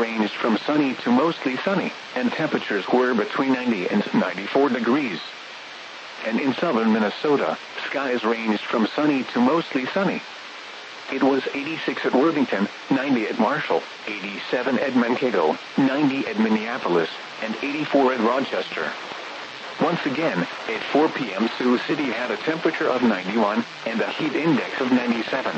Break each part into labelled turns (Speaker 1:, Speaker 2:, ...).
Speaker 1: ranged from sunny to mostly sunny, and temperatures were between 90 and 94 degrees. And in southern Minnesota, skies ranged from sunny to mostly sunny. It was 86 at Worthington, 90 at Marshall, 87 at Mankato, 90 at Minneapolis, and 84 at Rochester. Once again, at 4 p.m. Sioux City had a temperature of 91 and a heat index of 97.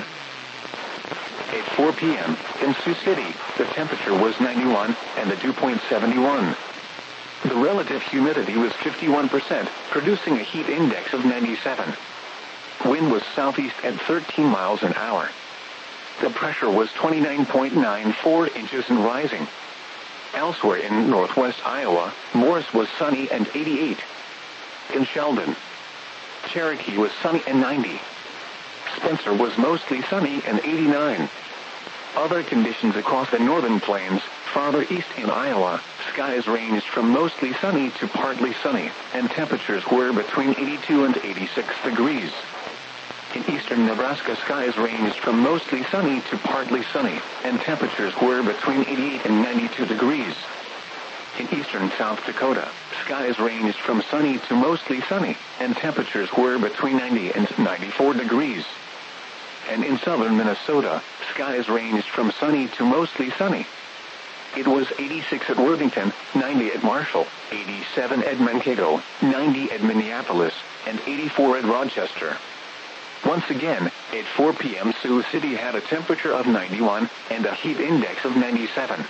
Speaker 1: At 4 p.m. in Sioux City, the temperature was 91 and the dew point 71. The relative humidity was 51%, producing a heat index of 97. Wind was southeast at 13 miles an hour. The pressure was 29.94 inches and rising. Elsewhere in northwest Iowa, Morris was sunny and 88. In Sheldon, Cherokee was sunny and 90. Spencer was mostly sunny and 89. Other conditions across the northern plains, farther east in Iowa, skies ranged from mostly sunny to partly sunny, and temperatures were between 82 and 86 degrees. In eastern Nebraska, skies ranged from mostly sunny to partly sunny, and temperatures were between 88 and 92 degrees. In eastern South Dakota, skies ranged from sunny to mostly sunny, and temperatures were between 90 and 94 degrees. And in southern Minnesota, skies ranged from sunny to mostly sunny. It was 86 at Worthington, 90 at Marshall, 87 at Mankato, 90 at Minneapolis, and 84 at Rochester. Once again, at 4 p.m. Sioux City had a temperature of 91 and a heat index of 97.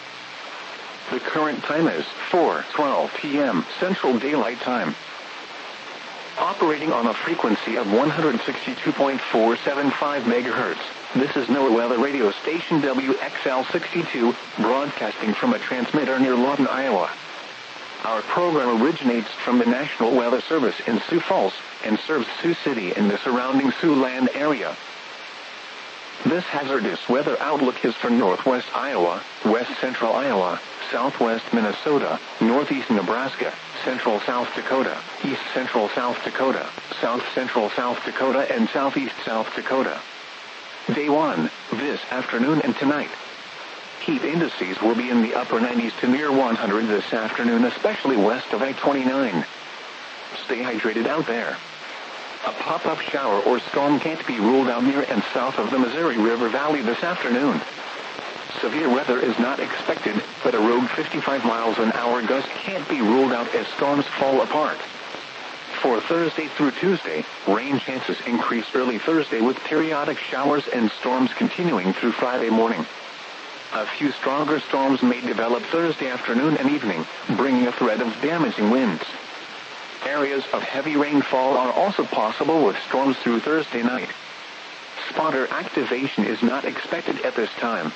Speaker 1: The current time is 4:12 p.m. Central Daylight Time. Operating on a frequency of 162.475 megahertz, this is NOAA Weather Radio Station WXL62, broadcasting from a transmitter near Lawton, Iowa. Our program originates from the National Weather Service in Sioux Falls and serves Sioux City and the surrounding Siouxland area. This hazardous weather outlook is for northwest Iowa, west central Iowa, southwest Minnesota, northeast Nebraska, central South Dakota, east central South Dakota, south central South Dakota, and southeast South Dakota. Day 1, this afternoon and tonight. Heat indices will be in the upper 90s to near 100 this afternoon, especially west of I-29. Stay hydrated out there. A pop-up shower or storm can't be ruled out near and south of the Missouri River Valley this afternoon. Severe weather is not expected, but a rogue 55 miles an hour gust can't be ruled out as storms fall apart. For Thursday through Tuesday, rain chances increase early Thursday with periodic showers and storms continuing through Friday morning. A few stronger storms may develop Thursday afternoon and evening, bringing a threat of damaging winds. Areas of heavy rainfall are also possible with storms through Thursday night. Spotter activation is not expected at this time.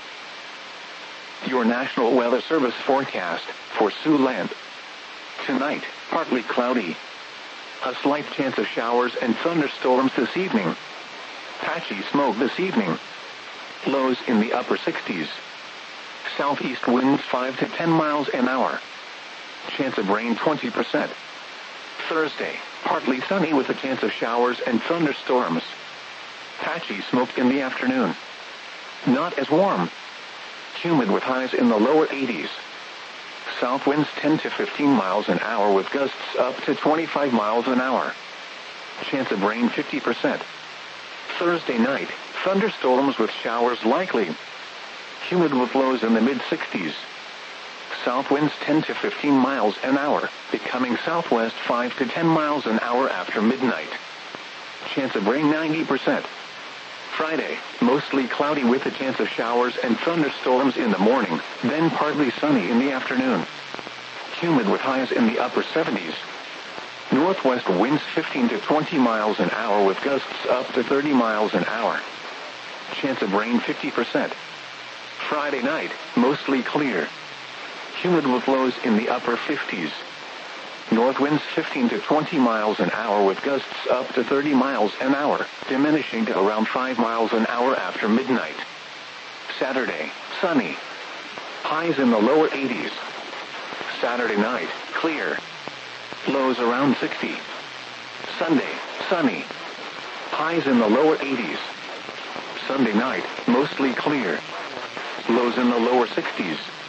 Speaker 1: Your National Weather Service forecast for Siouxland. Tonight, partly cloudy. A slight chance of showers and thunderstorms this evening. Patchy smoke this evening. Lows in the upper 60s. Southeast winds 5 to 10 miles an hour. Chance of rain 20%. Thursday, partly sunny with a chance of showers and thunderstorms. Patchy smoke in the afternoon. Not as warm. Humid with highs in the lower 80s. South winds 10 to 15 miles an hour with gusts up to 25 miles an hour. Chance of rain 50%. Thursday night, thunderstorms with showers likely. Humid with lows in the mid-60s. South winds 10 to 15 miles an hour, becoming southwest 5 to 10 miles an hour after midnight. Chance of rain 90%. Friday, mostly cloudy with a chance of showers and thunderstorms in the morning, then partly sunny in the afternoon. Humid with highs in the upper 70s. Northwest winds 15 to 20 miles an hour with gusts up to 30 miles an hour. Chance of rain 50%. Friday night, mostly clear. Humid with lows in the upper 50s. North winds 15 to 20 miles an hour with gusts up to 30 miles an hour, diminishing to around 5 miles an hour after midnight. Saturday, sunny. Highs in the lower 80s. Saturday night, clear. Lows around 60. Sunday, sunny. Highs in the lower 80s. Sunday night, mostly clear. Lows in the lower 60s.